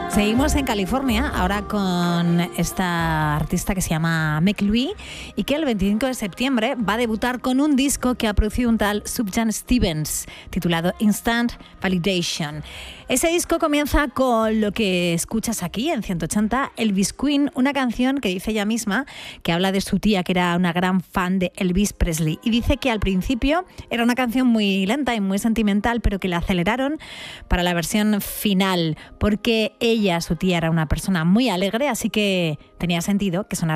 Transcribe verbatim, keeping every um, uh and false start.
Seguimos en California, ahora con esta artista que se llama Meg Louie y que el veinticinco de septiembre va a debutar con un disco que ha producido un tal Sufjan Stevens, titulado Instant Validation. Ese disco comienza con lo que escuchas aquí en ciento ochenta, Elvis Queen, una canción que dice ella misma que habla de su tía, que era una gran fan de Elvis Presley, y dice que al principio era una canción muy lenta y muy sentimental, pero que la aceleraron para la versión final, porque ella, su tía, era una persona muy alegre, así que tenía sentido que sonara